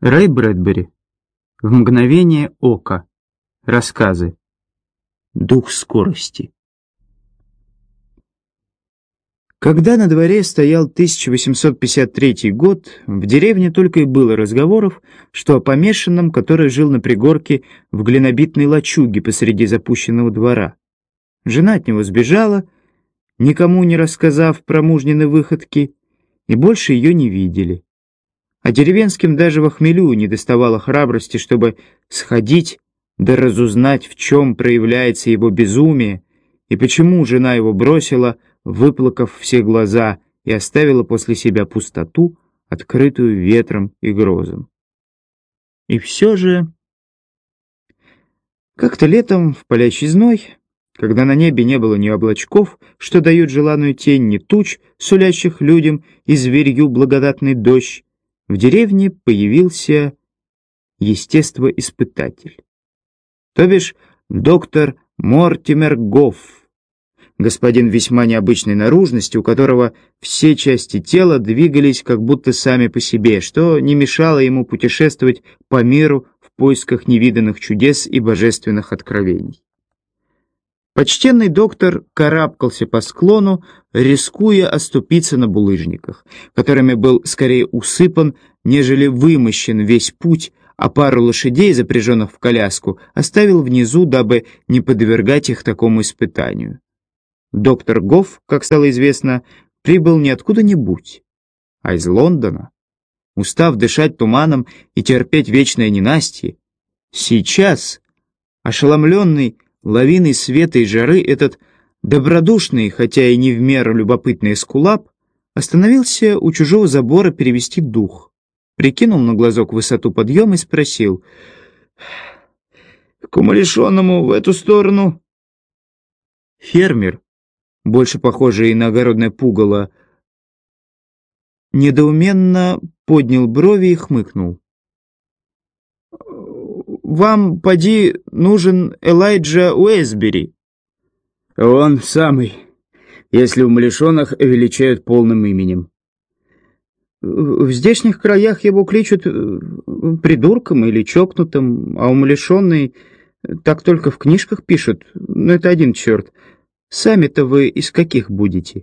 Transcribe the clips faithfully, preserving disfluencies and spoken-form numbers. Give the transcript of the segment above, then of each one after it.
Рэй Брэдбери. В мгновение ока. Рассказы. Дух скорости. Когда на дворе стоял тысяча восемьсот пятьдесят третий год, в деревне только и было разговоров, что о помешанном, который жил на пригорке в глинобитной лачуге посреди запущенного двора. Жена от него сбежала, никому не рассказав про мужнины выходки, и больше ее не видели. А деревенским даже во хмелю не доставало храбрости, чтобы сходить да разузнать, в чем проявляется его безумие, и почему жена его бросила, выплакав все глаза, и оставила после себя пустоту, открытую ветром и грозом. И все же... Как-то летом в палящий зной, когда на небе не было ни облачков, что дают желанную тень, ни туч, сулящих людям и зверью благодатный дождь, в деревне появился естествоиспытатель. То бишь доктор Мортимер Гофф, господин весьма необычной наружности, у которого все части тела двигались как будто сами по себе, что не мешало ему путешествовать по миру в поисках невиданных чудес и божественных откровений. Почтенный доктор карабкался по склону, рискуя оступиться на булыжниках, которыми был скорее усыпан, нежели вымощен весь путь, а пару лошадей, запряженных в коляску, оставил внизу, дабы не подвергать их такому испытанию. Доктор Гофф, как стало известно, прибыл не откуда-нибудь, а из Лондона. Устав дышать туманом и терпеть вечное ненастье, сейчас, ошеломленный лавиной света и жары, этот добродушный, хотя и не в меру любопытный эскулап, остановился у чужого забора перевести дух, прикинул на глазок высоту подъема и спросил: «К умалишенному в эту сторону?» Фермер, больше похожий на огородное пугало, недоуменно поднял брови и хмыкнул. «Вам, поди, нужен Элайджа Уэсбери». «Он самый, если умалишенных величают полным именем». «В здешних краях его кличут придурком или чокнутым, а умалишенный так только в книжках пишут, но это один черт. Сами-то вы из каких будете?»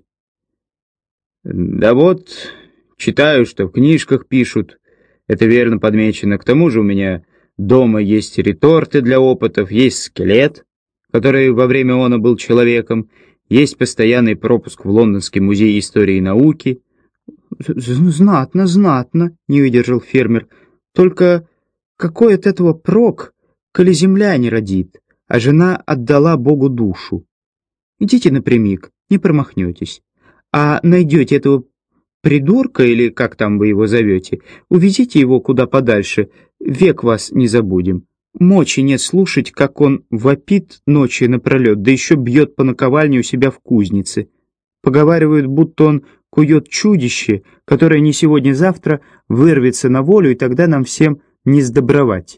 «Да вот, читаю, что в книжках пишут, это верно подмечено. К тому же у меня дома есть реторты для опытов, есть скелет, который во время она был человеком, есть постоянный пропуск в Лондонский музей истории и науки». «Знатно, знатно», — не выдержал фермер. «Только какой от этого прок, коли земля не родит, а жена отдала Богу душу? Идите напрямик, не промахнетесь. А найдете этого придурка, или как там вы его зовете, увезите его куда подальше, век вас не забудем. Мочи нет слушать, как он вопит ночи напролет, да еще бьет по наковальне у себя в кузнице. Поговаривают, будто он кует чудище, которое не сегодня-завтра вырвется на волю, и тогда нам всем не сдобровать».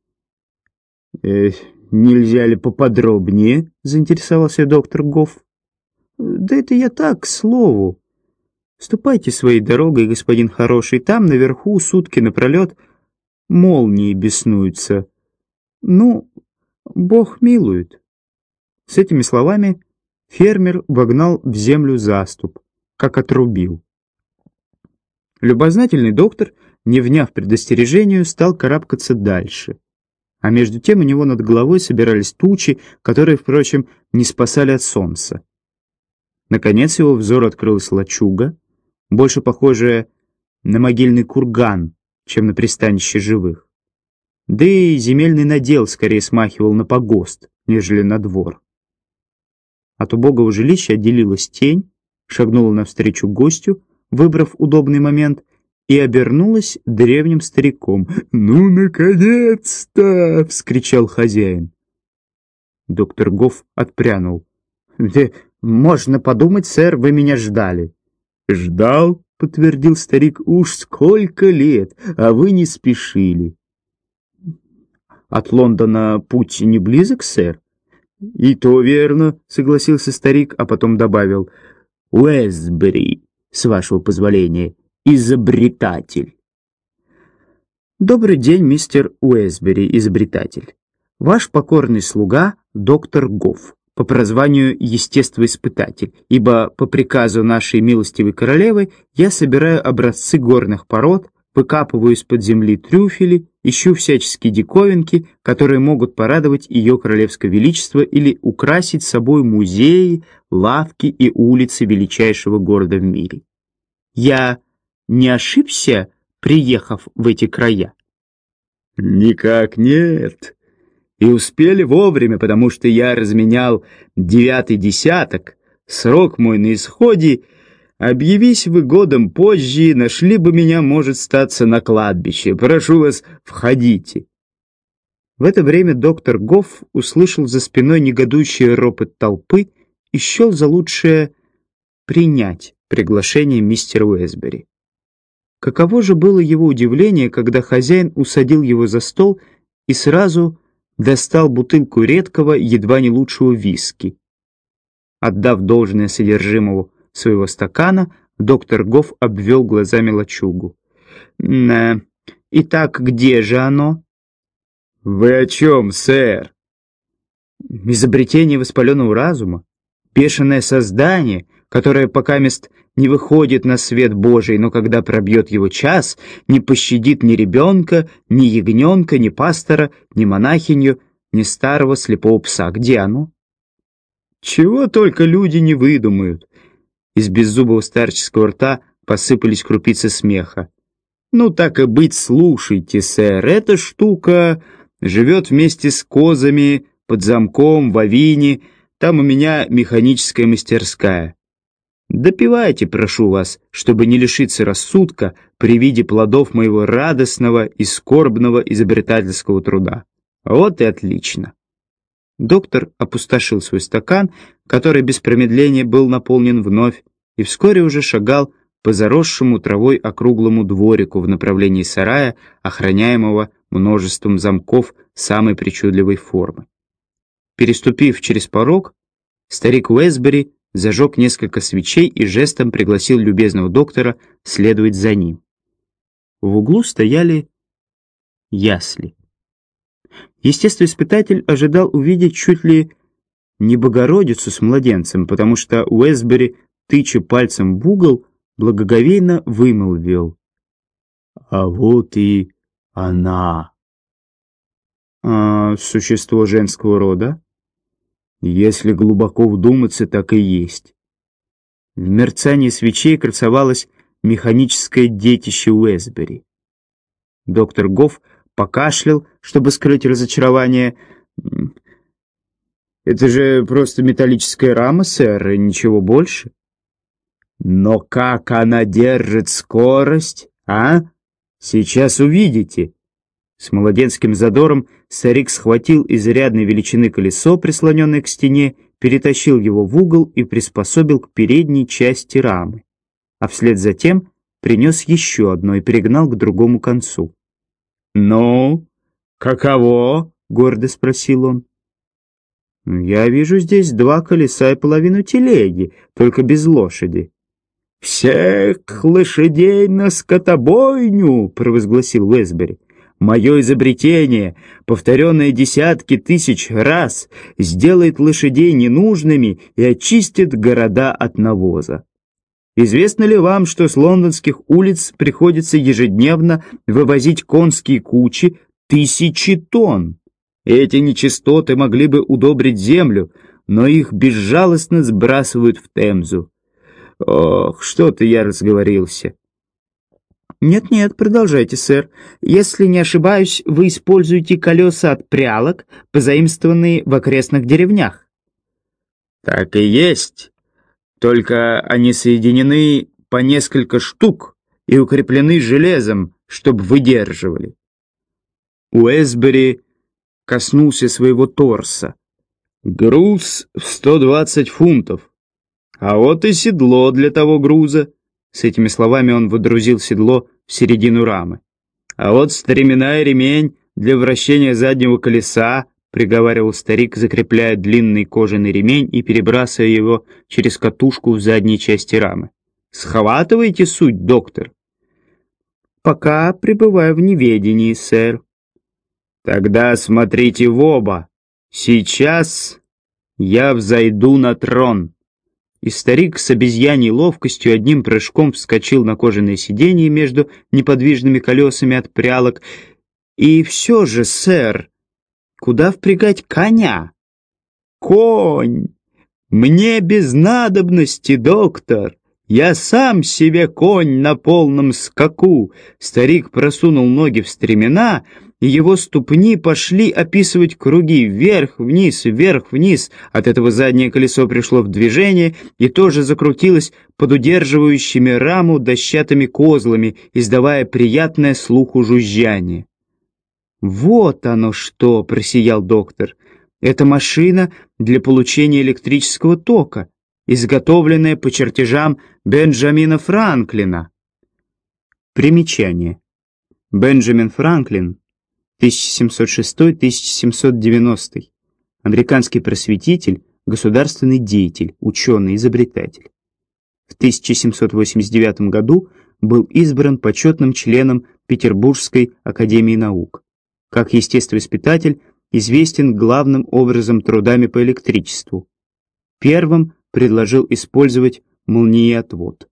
«Э, нельзя ли поподробнее?» — заинтересовался доктор Гофф. «Да это я так, к слову. Ступайте своей дорогой, господин хороший, там наверху сутки напролет молнии беснуются. Ну, Бог милует». С этими словами фермер вогнал в землю заступ, как отрубил. Любознательный доктор, не вняв предостережению, стал карабкаться дальше. А между тем у него над головой собирались тучи, которые, впрочем, не спасали от солнца. Наконец его взору открылась лачуга, больше похожая на могильный курган, чем на пристанище живых. Да и земельный надел скорее смахивал на погост, нежели на двор. От убогого жилища отделилась тень, шагнула навстречу гостю, выбрав удобный момент, и обернулась древним стариком. «Ну, наконец-то!» — вскричал хозяин. Доктор Гофф отпрянул. «Да можно подумать, сэр, вы меня ждали». «Ждал?» — подтвердил старик. «Уж сколько лет, а вы не спешили». «От Лондона путь не близок, сэр?» «И то верно», — согласился старик, а потом добавил: «Уэсбери, с вашего позволения, изобретатель». Добрый день, мистер Уэсбери, изобретатель. Ваш покорный слуга, доктор Гофф, по прозванию естествоиспытатель, ибо по приказу нашей милостивой королевы я собираю образцы горных пород, выкапываю из-под земли трюфели, ищу всяческие диковинки, которые могут порадовать ее королевское величество или украсить собой музеи, лавки и улицы величайшего города в мире. Я не ошибся, приехав в эти края? Никак нет. И успели вовремя, потому что я разменял девятый десяток. Срок мой на исходе. Объявись вы годом позже, нашли бы меня, может, статься на кладбище. Прошу вас, входите. В это время доктор Гофф услышал за спиной негодующий ропот толпы и счел за лучшее принять приглашение мистера Уэсбери. Каково же было его удивление, когда хозяин усадил его за стол и сразу достал бутылку редкого, едва не лучшего виски. Отдав должное содержимому своего стакана, доктор Гофф обвел глазами лачугу. «Э, «Итак, где же оно?» «Вы о чем, сэр?» «Изобретение воспаленного разума, бешеное создание, которое покамест не выходит на свет Божий, но когда пробьет его час, не пощадит ни ребенка, ни ягненка, ни пастора, ни монахиню, ни старого слепого пса. Где оно?» «Чего только люди не выдумают!» Из беззубого старческого рта посыпались крупицы смеха. «Ну, так и быть, слушайте, сэр, эта штука живет вместе с козами, под замком, в авине, там у меня механическая мастерская. Допивайте, прошу вас, чтобы не лишиться рассудка при виде плодов моего радостного и скорбного изобретательского труда. Вот и отлично». Доктор опустошил свой стакан, который без промедления был наполнен вновь, и вскоре уже шагал по заросшему травой округлому дворику в направлении сарая, охраняемого множеством замков самой причудливой формы. Переступив через порог, старик Уэсбери зажег несколько свечей и жестом пригласил любезного доктора следовать за ним. В углу стояли ясли. Естествоиспытатель ожидал увидеть чуть ли не Богородицу с младенцем, потому что Уэсбери, тыча пальцем в угол, благоговейно вымолвил: «А вот и она». «А существо женского рода?» «Если глубоко вдуматься, так и есть». В мерцании свечей красовалось механическое детище Уэсбери. Доктор Гофф покашлял, чтобы скрыть разочарование. «Это же просто металлическая рама, сэр, и ничего больше». «Но как она держит скорость, а? Сейчас увидите». С младенским задором старик схватил изрядной величины колесо, прислоненное к стене, перетащил его в угол и приспособил к передней части рамы, а вслед за тем принес еще одно и перегнал к другому концу. «Ну, каково?» — гордо спросил он. «Я вижу здесь два колеса и половину телеги, только без лошади». «Всех лошадей на скотобойню!» — провозгласил Уэсбери. «Мое изобретение, повторенное десятки тысяч раз, сделает лошадей ненужными и очистит города от навоза. Известно ли вам, что с лондонских улиц приходится ежедневно вывозить конские кучи тысячи тонн? Эти нечистоты могли бы удобрить землю, но их безжалостно сбрасывают в Темзу. Ох, что-то я разговорился». «Нет-нет, продолжайте, сэр. Если не ошибаюсь, вы используете колеса от прялок, позаимствованные в окрестных деревнях». «Так и есть. Только они соединены по несколько штук и укреплены железом, чтобы выдерживали». Уэсбери коснулся своего торса. «Груз в сто двадцать фунтов. А вот и седло для того груза». С этими словами он водрузил седло в середину рамы. «А вот стремена и ремень для вращения заднего колеса», — приговаривал старик, закрепляя длинный кожаный ремень и перебрасывая его через катушку в задней части рамы. «Схватываете суть, доктор?» Пока пребываю в неведении, сэр. Тогда смотрите в оба. Сейчас я взойду на трон. И старик с обезьяньей ловкостью одним прыжком вскочил на кожаное сиденье между неподвижными колесами от прялок. И все же, сэр, куда впрягать коня? Конь! Мне без надобности, доктор. Я сам себе конь на полном скаку. Старик просунул ноги в стремена, и его ступни пошли описывать круги вверх-вниз, вверх-вниз. От этого заднее колесо пришло в движение и тоже закрутилось под удерживающими раму дощатыми козлами, издавая приятное слуху жужжание. «Вот оно что!» — просиял доктор. «Это машина для получения электрического тока, изготовленная по чертежам Бенджамина Франклина». Примечание. Бенджамин Франклин, тысяча семьсот шестой — тысяча семьсот девяностый. Американский просветитель, государственный деятель, ученый, изобретатель. В тысяча семьсот восемьдесят девятом году был избран почетным членом Петербургской академии наук. Как естествоиспытатель известен главным образом трудами по электричеству. Первым предложил использовать молниеотвод.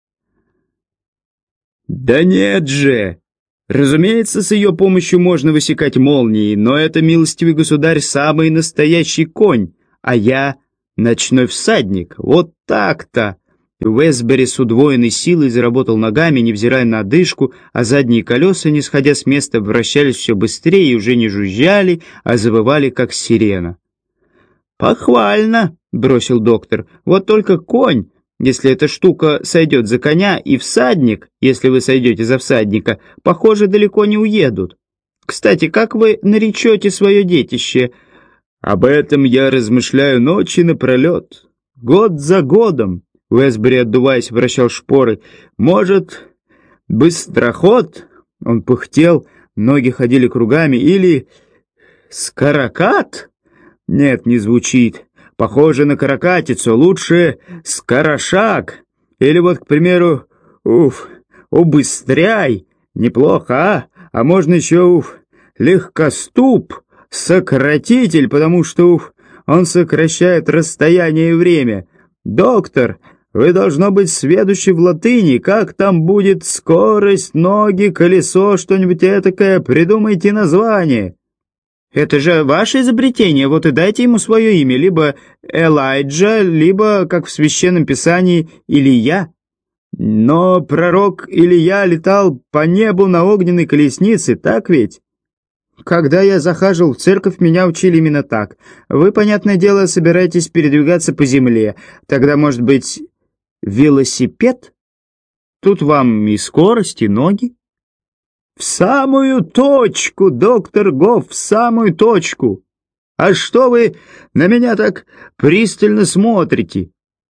«Да нет же! Разумеется, с ее помощью можно высекать молнии, но это, милостивый государь, самый настоящий конь, а я ночной всадник. Вот так-то!» Уэсбери с удвоенной силой заработал ногами, невзирая на одышку, а задние колеса, не сходя с места, вращались все быстрее и уже не жужжали, а завывали, как сирена. «Похвально!» — бросил доктор. «Вот только конь, если эта штука сойдет за коня, и всадник, если вы сойдете за всадника, похоже, далеко не уедут. Кстати, как вы наречете свое детище?» «Об этом я размышляю ночи напролет, год за годом». Уэсбери, отдуваясь, вращал шпоры. «Может, быстроход?» Он пыхтел, ноги ходили кругами. «Или скорокат?» «Нет, не звучит. Похоже на каракатицу. Лучше скорошаг. Или вот, к примеру, уф, убыстряй. Неплохо, а? А можно еще, уф, легкоступ, сократитель, потому что, уф, он сокращает расстояние и время. Доктор, вы, должно быть, сведущи в латыни. Как там будет скорость, ноги, колесо, что-нибудь этакое? Придумайте название». «Это же ваше изобретение, вот и дайте ему свое имя, либо Элайджа, либо, как в Священном Писании, Илия». «Но пророк Илия летал по небу на огненной колеснице, так ведь?» «Когда я захаживал в церковь, меня учили именно так. Вы, понятное дело, собираетесь передвигаться по земле. Тогда, может быть, велосипед? Тут вам и скорость, и ноги». «В самую точку, доктор Гофф, в самую точку! А что вы на меня так пристально смотрите?»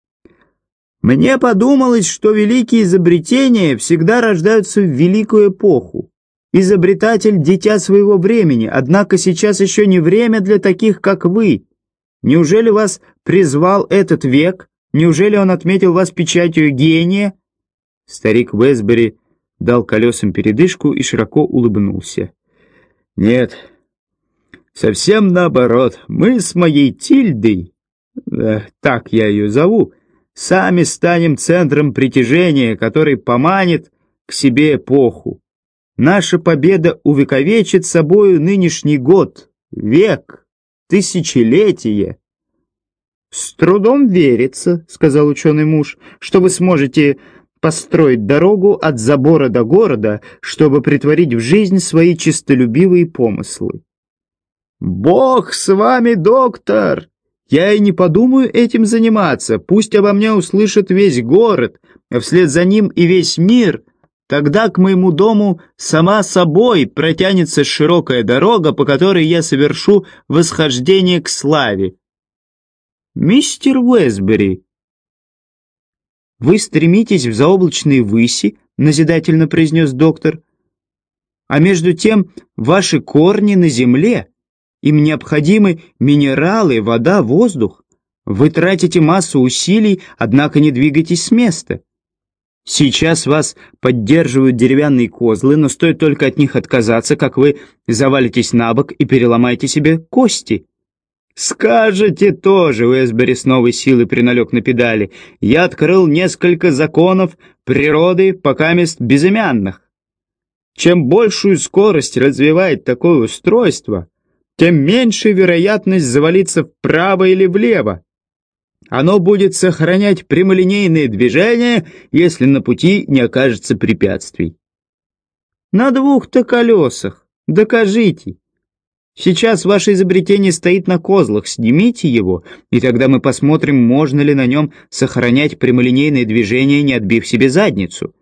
«Мне подумалось, что великие изобретения всегда рождаются в великую эпоху. Изобретатель — дитя своего времени, однако сейчас еще не время для таких, как вы. Неужели вас призвал этот век? Неужели он отметил вас печатью гения?» Старик Уэсбери дал колесам передышку и широко улыбнулся. «Нет, совсем наоборот. Мы с моей Тильдой, э, так я ее зову, сами станем центром притяжения, который поманит к себе эпоху. Наша победа увековечит собою нынешний год, век, тысячелетие». «С трудом верится, — сказал ученый муж, — что вы сможете построить дорогу от забора до города, чтобы притворить в жизнь свои честолюбивые помыслы». «Бог с вами, доктор! Я и не подумаю этим заниматься. Пусть обо мне услышит весь город, а вслед за ним и весь мир. Тогда к моему дому сама собой протянется широкая дорога, по которой я совершу восхождение к славе». «Мистер Уэсбери, вы стремитесь в заоблачные выси», — назидательно произнес доктор, «а между тем ваши корни на земле, им необходимы минералы, вода, воздух. Вы тратите массу усилий, однако не двигаетесь с места. Сейчас вас поддерживают деревянные козлы, но стоит только от них отказаться, как вы завалитесь на бок и переломаете себе кости. «Скажете тоже», — Уэсбери с новой силой приналег на педали. «Я открыл несколько законов природы, покамест безымянных. Чем большую скорость развивает такое устройство, тем меньше вероятность завалиться вправо или влево. Оно будет сохранять прямолинейные движения, если на пути не окажется препятствий». «На двух-то колесах. Докажите. Сейчас ваше изобретение стоит на козлах, снимите его, и тогда мы посмотрим, можно ли на нем сохранять прямолинейные движения, не отбив себе задницу».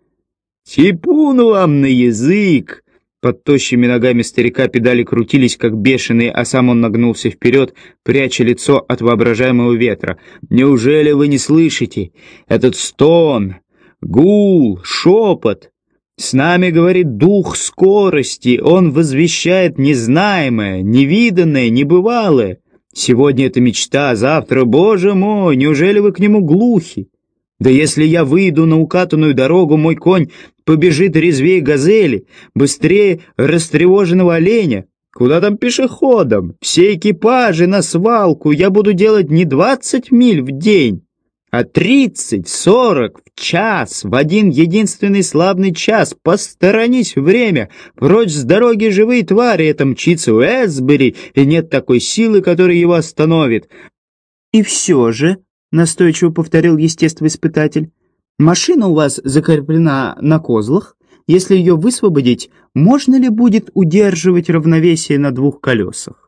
«Типун вам на язык!» Под тощими ногами старика педали крутились, как бешеные, а сам он нагнулся вперед, пряча лицо от воображаемого ветра. «Неужели вы не слышите? Этот стон, гул, шепот. С нами говорит дух скорости, он возвещает незнаемое, невиданное, небывалое. Сегодня это мечта, а завтра, боже мой, неужели вы к нему глухи? Да если я выйду на укатанную дорогу, мой конь побежит резвее газели, быстрее растревоженного оленя. Куда там пешеходам? Все экипажи на свалку. Я буду делать не двадцать миль в день, а тридцать, сорок в час, в один единственный славный час. Посторонись, время, прочь с дороги живые твари, это мчится Уэсбери, и нет такой силы, которая его остановит». «И все же», — настойчиво повторил естествоиспытатель, «машина у вас закреплена на козлах. Если ее высвободить, можно ли будет удерживать равновесие на двух колесах?»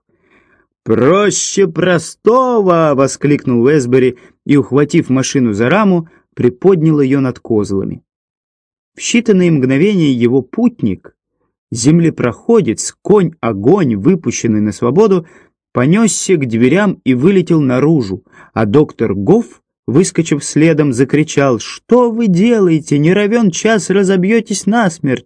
«Проще простого!» — воскликнул Уэсбери и, ухватив машину за раму, приподнял ее над козлами. В считанные мгновения его путник, землепроходец, конь-огонь, выпущенный на свободу, понесся к дверям и вылетел наружу, а доктор Гофф, выскочив следом, закричал: «Что вы делаете? Не равен час разобьетесь насмерть!»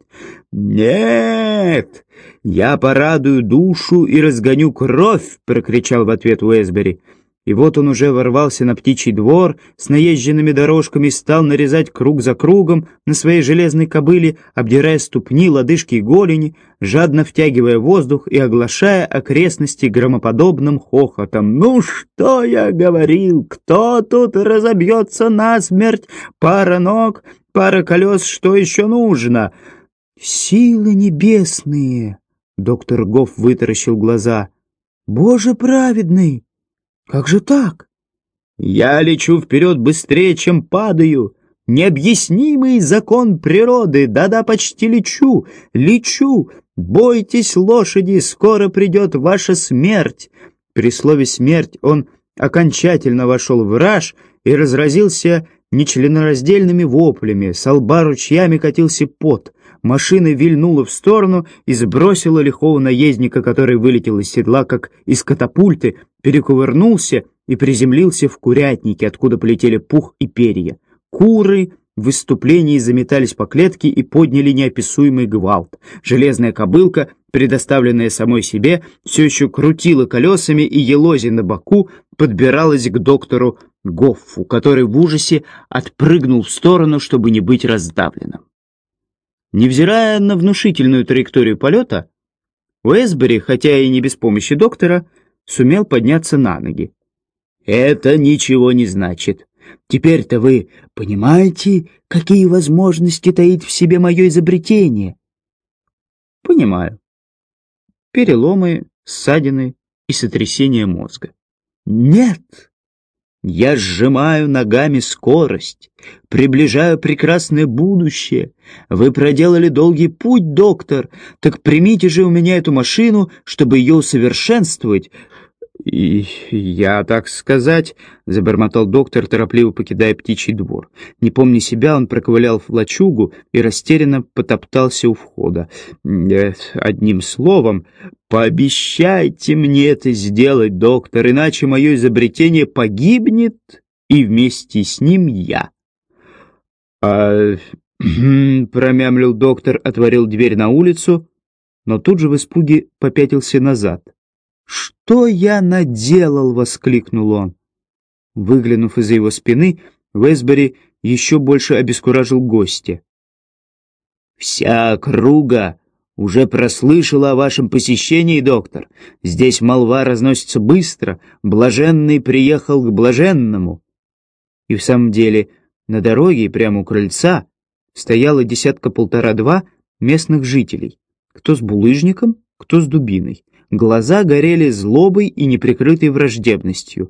«Нет, я порадую душу и разгоню кровь!» — прокричал в ответ Уэсбери. И вот он уже ворвался на птичий двор с наезженными дорожками и стал нарезать круг за кругом на своей железной кобыле, обдирая ступни, лодыжки и голени, жадно втягивая воздух и оглашая окрестности громоподобным хохотом. «Ну что я говорил? Кто тут разобьется насмерть? Пара ног, пара колес, что еще нужно?» «Силы небесные!» — доктор Гофф вытаращил глаза. «Боже праведный! Как же так?» «Я лечу вперед быстрее, чем падаю. Необъяснимый закон природы. Да-да, почти лечу, лечу. Бойтесь лошади, скоро придет ваша смерть». При слове «смерть» он окончательно вошел в раж и разразился нечленораздельными воплями. Со лба ручьями катился пот. Машина вильнула в сторону и сбросила лихого наездника, который вылетел из седла, как из катапульты, перекувырнулся и приземлился в курятнике, откуда полетели пух и перья. Куры в выступлении заметались по клетке и подняли неописуемый гвалт. Железная кобылка, предоставленная самой себе, все еще крутила колесами и, елозя на боку, подбиралась к доктору Гоффу, который в ужасе отпрыгнул в сторону, чтобы не быть раздавленным. Невзирая на внушительную траекторию полета, Уэсбери, хотя и не без помощи доктора, сумел подняться на ноги. «Это ничего не значит. Теперь-то вы понимаете, какие возможности таит в себе мое изобретение?» «Понимаю. Переломы, ссадины и сотрясение мозга». «Нет! Я сжимаю ногами скорость, приближаю прекрасное будущее. Вы проделали долгий путь, доктор, так примите же у меня эту машину, чтобы ее усовершенствовать». «И я, так сказать», — забормотал доктор, торопливо покидая птичий двор. Не помня себя, он проковылял в лачугу и растерянно потоптался у входа. «Одним словом, пообещайте мне это сделать, доктор, иначе мое изобретение погибнет, и вместе с ним я». «А...» — промямлил доктор, отворил дверь на улицу, но тут же в испуге попятился назад. «Что я наделал?» — воскликнул он. Выглянув из-за его спины, Уэсбери еще больше обескуражил гостя. «Вся округа уже прослышала о вашем посещении, доктор. Здесь молва разносится быстро. Блаженный приехал к блаженному». И в самом деле на дороге прямо у крыльца стояло десятка-полтора-два местных жителей. Кто с булыжником, кто с дубиной. Глаза горели злобой и неприкрытой враждебностью.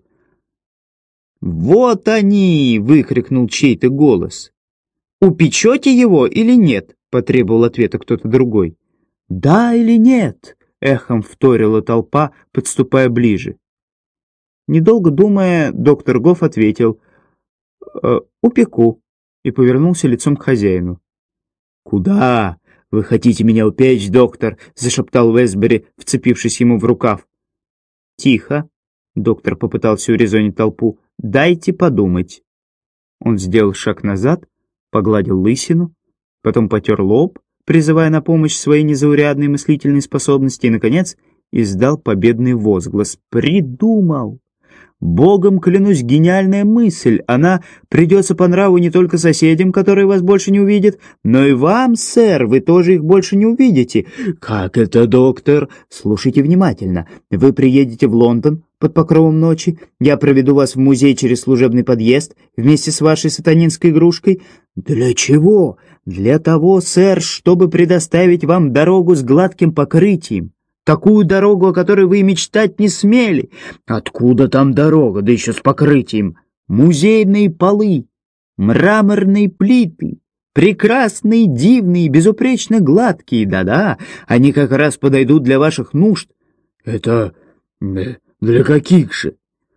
«Вот они!» — выкрикнул чей-то голос. «Упечете его или нет?» — потребовал ответа кто-то другой. «Да или нет?» — эхом вторила толпа, подступая ближе. Недолго думая, доктор Гофф ответил «Э, «Упеку» и повернулся лицом к хозяину. «Куда? Вы хотите меня упечь, доктор?» — зашептал Уэсбери, вцепившись ему в рукав. «Тихо!» — доктор попытался урезонить толпу. «Дайте подумать». Он сделал шаг назад, погладил лысину, потом потер лоб, призывая на помощь свои незаурядные мыслительные способности, и, наконец, издал победный возглас. «Придумал! Богом клянусь, гениальная мысль! Она придется по нраву не только соседям, которые вас больше не увидят, но и вам, сэр, вы тоже их больше не увидите. Как это, доктор? Слушайте внимательно. Вы приедете в Лондон под покровом ночи, я проведу вас в музей через служебный подъезд вместе с вашей сатанинской игрушкой. Для чего? Для того, сэр, чтобы предоставить вам дорогу с гладким покрытием. Такую дорогу, о которой вы и мечтать не смели. Откуда там дорога, да еще с покрытием? Музейные полы, мраморные плиты, прекрасные, дивные, безупречно гладкие, да-да, они как раз подойдут для ваших нужд. Это для каких же?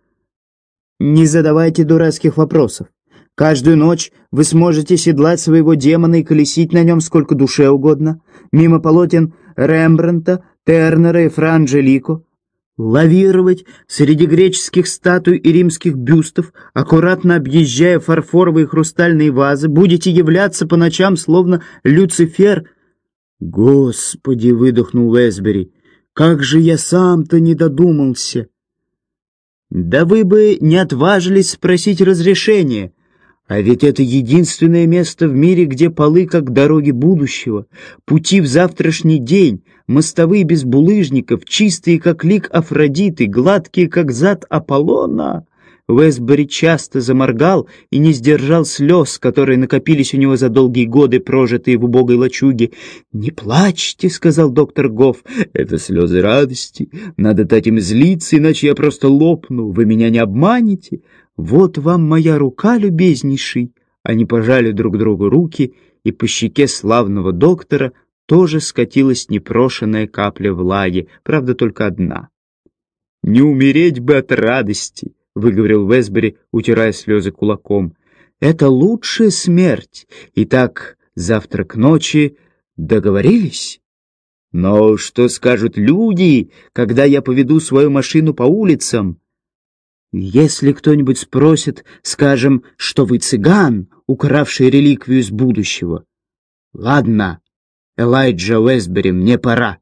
Не задавайте дурацких вопросов. Каждую ночь вы сможете седлать своего демона и колесить на нем сколько душе угодно, мимо полотен Рембрандта, Тернера и Фра Анджелико, лавировать среди греческих статуй и римских бюстов, аккуратно объезжая фарфоровые и хрустальные вазы, будете являться по ночам, словно Люцифер. «Господи!» — выдохнул Уэсбери. «Как же я сам-то не додумался!» «Да вы бы не отважились спросить разрешения. А ведь это единственное место в мире, где полы как дороги будущего, пути в завтрашний день, мостовые без булыжников, чистые как лик Афродиты, гладкие как зад Аполлона». Уэсбери часто заморгал и не сдержал слез, которые накопились у него за долгие годы, прожитые в убогой лачуге. «Не плачьте», — сказал доктор Гофф, — «это слезы радости. Надо дать им злиться, иначе я просто лопну. Вы меня не обманете. Вот вам моя рука, любезнейший». Они пожали друг другу руки, и по щеке славного доктора тоже скатилась непрошенная капля влаги, правда, только одна. «Не умереть бы от радости», — выговорил Уэсбери, утирая слезы кулаком. «Это лучшая смерть. Итак, завтра к ночи договорились? Но что скажут люди, когда я поведу свою машину по улицам? Если кто-нибудь спросит, скажем, что вы цыган, укравший реликвию из будущего. Ладно, Элайджа Уэсбери, мне пора.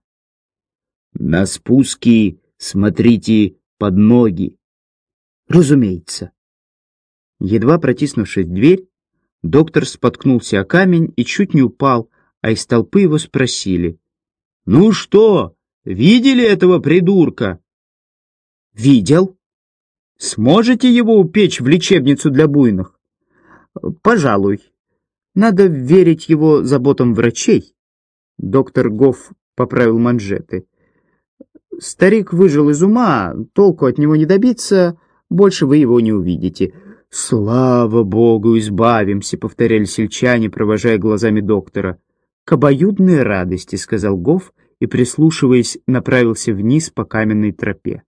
На спуске смотрите под ноги». «Разумеется». Едва протиснувшись в дверь, доктор споткнулся о камень и чуть не упал, а из толпы его спросили: «Ну что, видели этого придурка?» «Видел». «Сможете его упечь в лечебницу для буйных?» «Пожалуй. Надо верить его заботам врачей». Доктор Гофф поправил манжеты. «Старик выжил из ума, толку от него не добиться, больше вы его не увидите». «Слава Богу, избавимся», — повторяли сельчане, провожая глазами доктора. «К обоюдной радости», — сказал Гофф и, прислушиваясь, направился вниз по каменной тропе.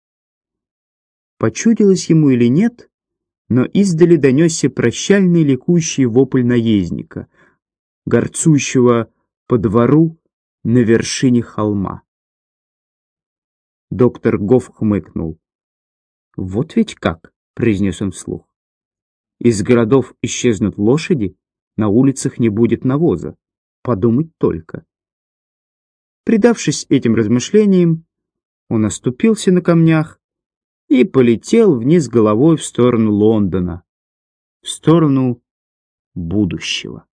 Почудилось ему или нет, но издали донесся прощальный ликующий вопль наездника, горцующего по двору на вершине холма. Доктор Гофф хмыкнул. «Вот ведь как», — произнес он вслух. «Из городов исчезнут лошади, на улицах не будет навоза. Подумать только». Предавшись этим размышлениям, он оступился на камнях и полетел вниз головой в сторону Лондона, в сторону будущего.